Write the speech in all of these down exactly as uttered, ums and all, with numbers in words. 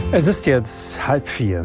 Es ist jetzt halb vier.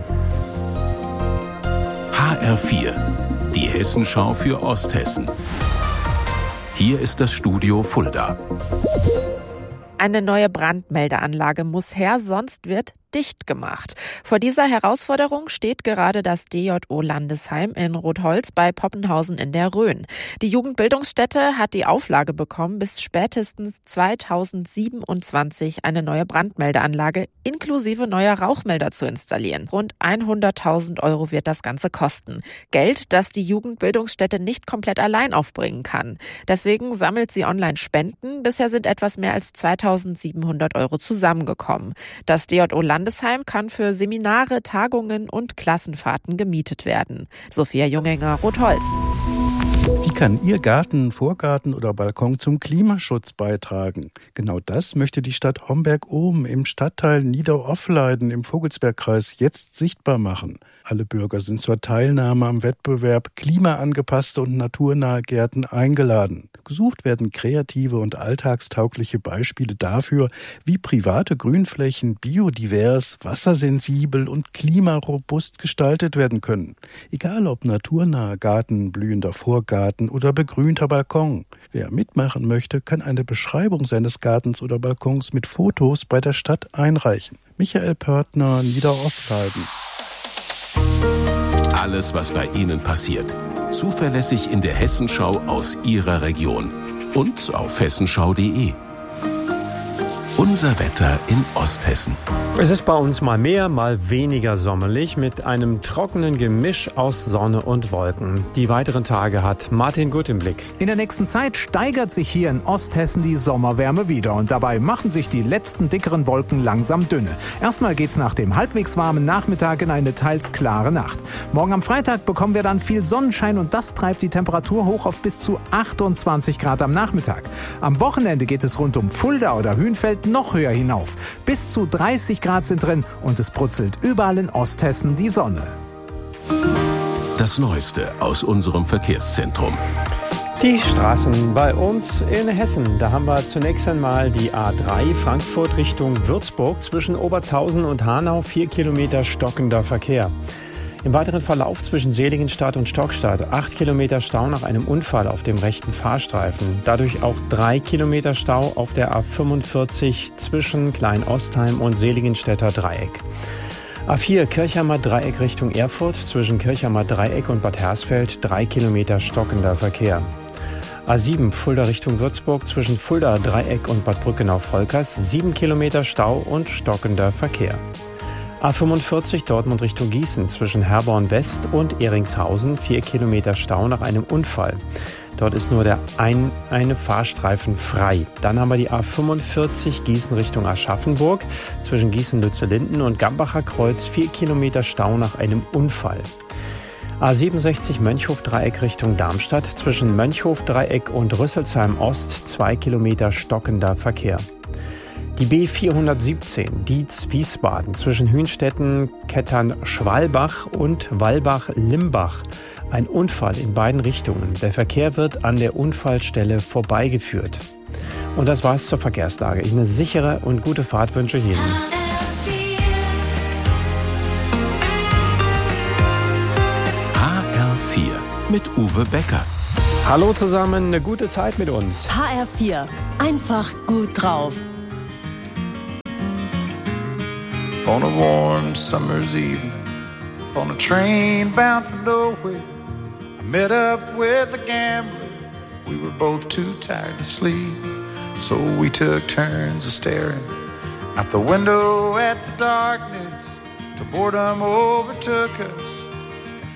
H R vier, die Hessenschau für Osthessen. Hier ist das Studio Fulda. Eine neue Brandmeldeanlage muss her, sonst wird dicht gemacht. Vor dieser Herausforderung steht gerade das D J O Landesheim in Rotholz bei Poppenhausen in der Rhön. Die Jugendbildungsstätte hat die Auflage bekommen, bis spätestens zweitausendsiebenundzwanzig eine neue Brandmeldeanlage inklusive neuer Rauchmelder zu installieren. Rund hunderttausend Euro wird das Ganze kosten. Geld, das die Jugendbildungsstätte nicht komplett allein aufbringen kann. Deswegen sammelt sie online Spenden. Bisher sind etwas mehr als zweitausendsiebenhundert Euro zusammengekommen. Das D J O Landesheim Landesheim kann für Seminare, Tagungen und Klassenfahrten gemietet werden. Sophia Jungenger, Rotholz. Wie kann Ihr Garten, Vorgarten oder Balkon zum Klimaschutz beitragen? Genau das möchte die Stadt Homberg-Ohm im Stadtteil Nieder-Offleiden im Vogelsbergkreis jetzt sichtbar machen. Alle Bürger sind zur Teilnahme am Wettbewerb klimaangepasste und naturnahe Gärten eingeladen. Gesucht werden kreative und alltagstaugliche Beispiele dafür, wie private Grünflächen biodivers, wassersensibel und klimarobust gestaltet werden können. Egal ob naturnaher Garten, blühender Vorgarten oder begrünter Balkon. Wer mitmachen möchte, kann eine Beschreibung seines Gartens oder Balkons mit Fotos bei der Stadt einreichen. Michael Pörtner, Nieder-Offleiden. Alles, was bei Ihnen passiert. Zuverlässig in der Hessenschau aus Ihrer Region. Und auf hessenschau punkt de. Unser Wetter in Osthessen. Es ist bei uns mal mehr, mal weniger sommerlich mit einem trockenen Gemisch aus Sonne und Wolken. Die weiteren Tage hat Martin Gut im Blick. In der nächsten Zeit steigert sich hier in Osthessen die Sommerwärme wieder und dabei machen sich die letzten dickeren Wolken langsam dünne. Erstmal geht's nach dem halbwegs warmen Nachmittag in eine teils klare Nacht. Morgen am Freitag bekommen wir dann viel Sonnenschein und das treibt die Temperatur hoch auf bis zu achtundzwanzig Grad am Nachmittag. Am Wochenende geht es rund um Fulda oder Hünfeld noch höher hinauf. Bis zu dreißig Grad sind drin und es brutzelt überall in Osthessen die Sonne. Das Neueste aus unserem Verkehrszentrum. Die Straßen bei uns in Hessen. Da haben wir zunächst einmal die A drei Frankfurt Richtung Würzburg zwischen Obertshausen und Hanau. Vier Kilometer stockender Verkehr. Im weiteren Verlauf zwischen Seligenstadt und Stockstadt acht Kilometer Stau nach einem Unfall auf dem rechten Fahrstreifen. Dadurch auch drei Kilometer Stau auf der A fünfundvierzig zwischen Klein-Ostheim und Seligenstädter Dreieck. A vier Kirchheimer Dreieck Richtung Erfurt zwischen Kirchheimer Dreieck und Bad Hersfeld drei Kilometer stockender Verkehr. A sieben Fulda Richtung Würzburg zwischen Fulda Dreieck und Bad Brückenau-Volkers sieben Kilometer Stau und stockender Verkehr. A fünfundvierzig Dortmund Richtung Gießen zwischen Herborn West und Eringshausen vier Kilometer Stau nach einem Unfall. Dort ist nur der ein, eine Fahrstreifen frei. Dann haben wir die A fünfundvierzig Gießen Richtung Aschaffenburg zwischen Gießen-Lützellinden und Gambacher Kreuz vier Kilometer Stau nach einem Unfall. A siebenundsechzig Mönchhof-Dreieck Richtung Darmstadt zwischen Mönchhof-Dreieck und Rüsselsheim Ost zwei Kilometer stockender Verkehr. Die B vierhundertsiebzehn Dietz-Wiesbaden zwischen Hünstetten, Kettern-Schwalbach und Walbach-Limbach. Ein Unfall in beiden Richtungen. Der Verkehr wird an der Unfallstelle vorbeigeführt. Und das war's zur Verkehrslage. Ich eine sichere und gute Fahrt wünsche ich Ihnen. H R vier mit Uwe Becker. Hallo zusammen, eine gute Zeit mit uns. H R vier, einfach gut drauf. On a warm summer's evening, on a train bound for nowhere, I met up with a gambler. We were both too tired to sleep, so we took turns of staring out the window at the darkness till boredom overtook us.